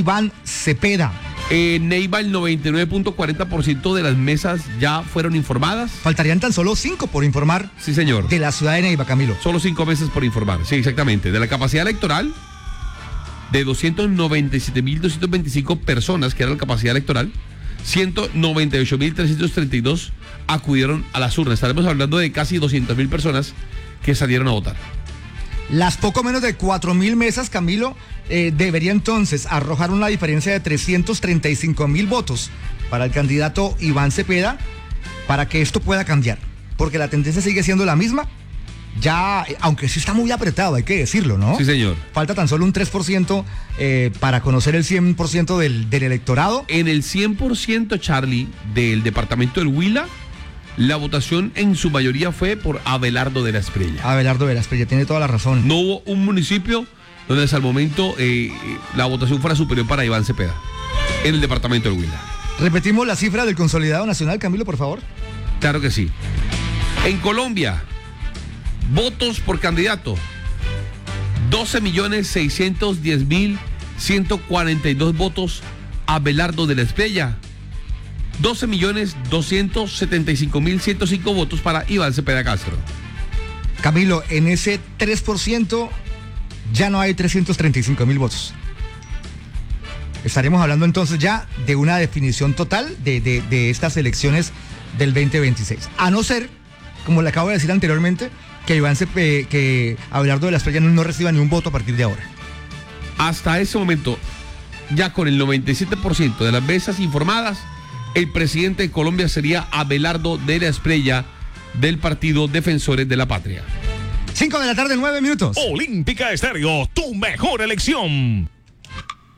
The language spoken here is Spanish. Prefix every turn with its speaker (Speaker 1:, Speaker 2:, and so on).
Speaker 1: Iván Cepeda.
Speaker 2: Neiva, el 99.40% de las mesas ya fueron informadas.
Speaker 1: Faltarían tan solo 5 por informar.
Speaker 2: Sí, señor.
Speaker 1: De la ciudad de Neiva, Camilo.
Speaker 2: Solo 5 meses por informar. Sí, exactamente. De la capacidad electoral de 297.225 personas, que era la capacidad electoral, 198.332 acudieron a las urnas. Estaremos hablando de casi 200.000 personas que salieron a votar.
Speaker 1: Las poco menos de 4.000 mesas, Camilo, debería entonces arrojar una diferencia de 335.000 votos para el candidato Iván Cepeda para que esto pueda cambiar. Porque la tendencia sigue siendo la misma. Ya, aunque sí está muy apretado, hay que decirlo, ¿no?
Speaker 2: Sí, señor.
Speaker 1: Falta tan solo un 3% para conocer el 100% del electorado.
Speaker 2: En el 100%, Charlie, del departamento del Huila, la votación en su mayoría fue por Abelardo de la Espriella.
Speaker 1: Abelardo de la Espriella, tiene toda la razón.
Speaker 2: No hubo un municipio donde hasta el momento la votación fuera superior para Iván Cepeda, en el departamento del Huila.
Speaker 1: Repetimos la cifra del consolidado nacional, Camilo, por favor.
Speaker 2: Claro que sí. En Colombia, votos por candidato, 12.610.142 votos Abelardo de la Espriella, 12.275.105 votos para Iván Cepeda Castro.
Speaker 1: Camilo, en ese 3% ya no hay 335.000 votos. Estaremos hablando entonces ya de una definición total de estas elecciones del 2026. A no ser, como le acabo de decir anteriormente, que Abelardo de la Espriella no reciba ni un voto a partir de ahora.
Speaker 2: Hasta ese momento, ya con el 97% de las mesas informadas, el presidente de Colombia sería Abelardo de la Espriella, del partido Defensores de la Patria.
Speaker 1: 5 de la tarde, 9 minutos.
Speaker 3: Olímpica Estéreo, tu mejor elección.